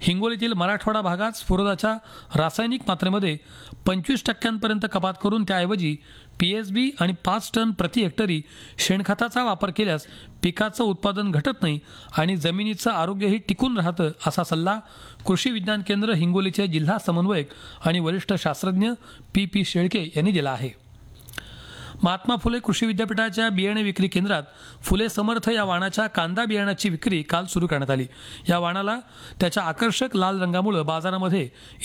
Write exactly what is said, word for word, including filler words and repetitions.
हिंगोलीतील मराठवाडा भागात स्फुरदाच्या रासायनिक मात्रेमध्ये पंचवीस टक्क्यांपर्यंत कपात करून त्याऐवजी पी एस बी आणि पाच टन प्रति हेक्टरी शेणखताचा वापर केल्यास पिकाचं उत्पादन घटत नाही आणि जमिनीचं आरोग्यही टिकून राहतं असा सल्ला कृषी विज्ञान केंद्र हिंगोलीचे जिल्हा समन्वयक आणि वरिष्ठ शास्त्रज्ञ पी पी शेळके यांनी दिला आहे. महात्मा फुले कृषी विद्यापीठाच्या बियाणे विक्री केंद्रात फुले समर्थ या वाणाच्या कांदा बियाण्याची विक्री काल सुरू करण्यात आली. या वाणाला त्याच्या आकर्षक लाल रंगामुळे बाजारामध्ये